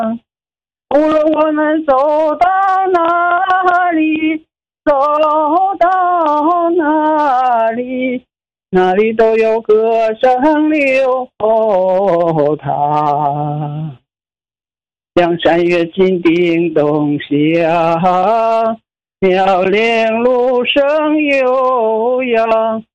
无论我们走到哪里，走到哪里，哪里都有歌声流淌。梁山月金叮咚响，妙龄芦声悠扬。